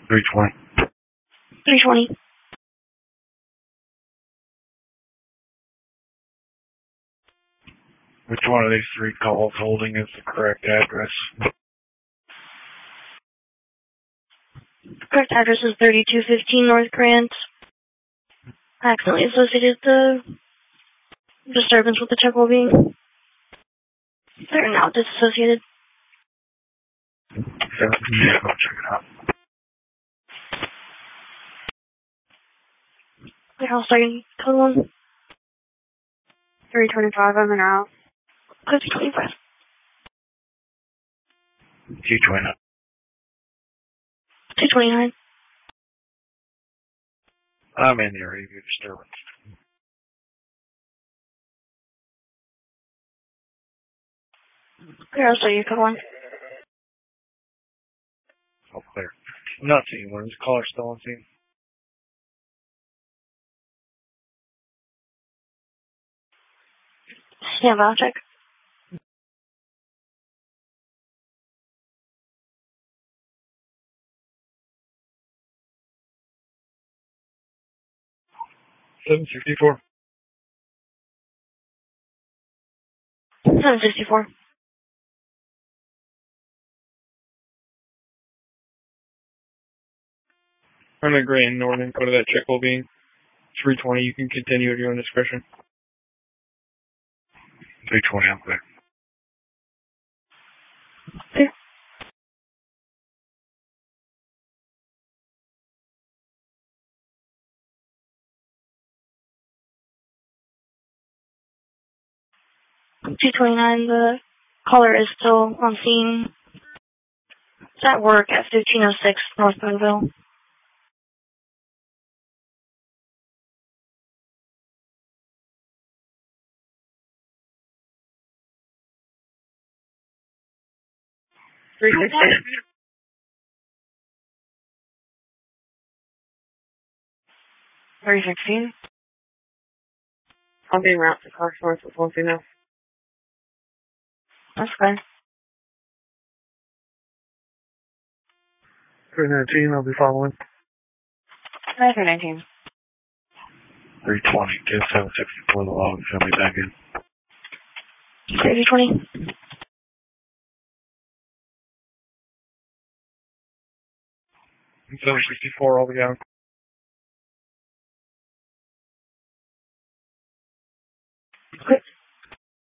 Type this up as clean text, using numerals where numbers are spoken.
320. 320. Which one of these three calls holding is the correct address? The correct address is 3215 North Grant. I accidentally associated the disturbance with the check well being. They're now disassociated. Yeah, I'll check it out. I'll start code 1. 325, I'm in or out. Code 225. 220. 229. I'm in the area of disturbance. Clear, I'll start code 1. All clear. I'm not seeing one. Is the caller still on scene? Yeah, I'll check. $764. 764. I'm in Grand Northern. Go to that check well being. 320. You can continue at your own discretion. 320, I'm clear. Clear. $229, the caller is still on scene. It's at work at 1506 North Boonville. $316. I'll be route to car source with one female. That's good. 319, I'll be following. 319. 320, get 764 the log, send me back in. 320. 764, I'll be down.